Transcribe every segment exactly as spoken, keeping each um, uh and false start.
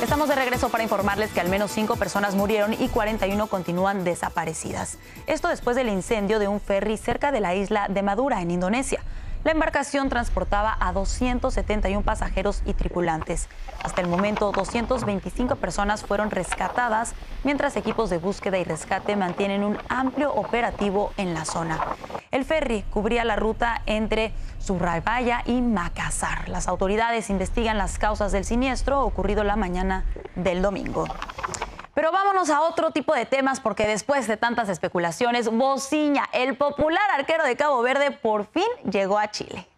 Estamos de regreso para informarles que al menos cinco personas murieron y cuarenta y uno continúan desaparecidas. Esto después del incendio de un ferry cerca de la isla de Madura, en Indonesia. La embarcación transportaba a doscientos setenta y uno pasajeros y tripulantes. Hasta el momento, doscientas veinticinco personas fueron rescatadas, mientras equipos de búsqueda y rescate mantienen un amplio operativo en la zona. El ferry cubría la ruta entre Surabaya y Makassar. Las autoridades investigan las causas del siniestro ocurrido la mañana del domingo. Pero vámonos a otro tipo de temas, porque después de tantas especulaciones, Bociña, el popular arquero de Cabo Verde, por fin llegó a Chile.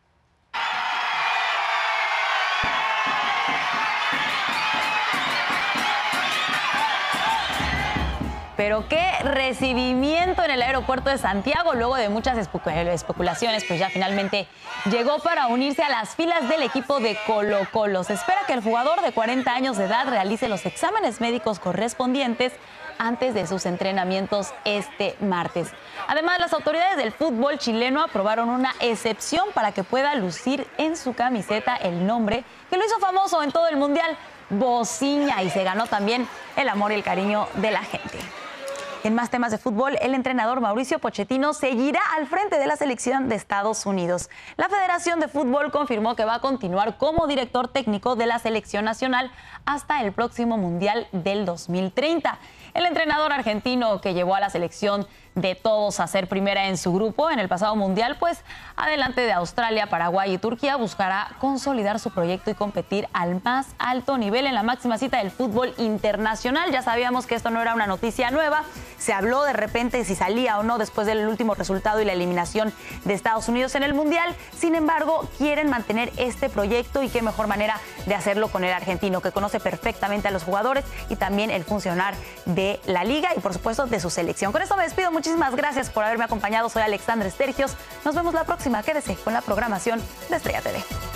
Pero qué recibimiento en el aeropuerto de Santiago. Luego de muchas especulaciones, pues ya finalmente llegó para unirse a las filas del equipo de Colo-Colo. Se espera que el jugador de cuarenta años de edad realice los exámenes médicos correspondientes antes de sus entrenamientos este martes. Además, las autoridades del fútbol chileno aprobaron una excepción para que pueda lucir en su camiseta el nombre que lo hizo famoso en todo el mundial, Bociña, y se ganó también el amor y el cariño de la gente. En más temas de fútbol, el entrenador Mauricio Pochettino seguirá al frente de la selección de Estados Unidos. La Federación de Fútbol confirmó que va a continuar como director técnico de la selección nacional hasta el próximo Mundial del dos mil treinta. El entrenador argentino, que llevó a la selección de todos a ser primera en su grupo en el pasado Mundial, pues adelante de Australia, Paraguay y Turquía, buscará consolidar su proyecto y competir al más alto nivel en la máxima cita del fútbol internacional. Ya sabíamos que esto no era una noticia nueva. Se habló de repente si salía o no después del último resultado y la eliminación de Estados Unidos en el Mundial. Sin embargo, quieren mantener este proyecto, y qué mejor manera de hacerlo con el argentino, que conoce perfectamente a los jugadores y también el funcionar de la liga y por supuesto de su selección. Con esto me despido. Muchísimas gracias por haberme acompañado. Soy Alexandra Estergios. Nos vemos la próxima. Quédese con la programación de Estrella T V.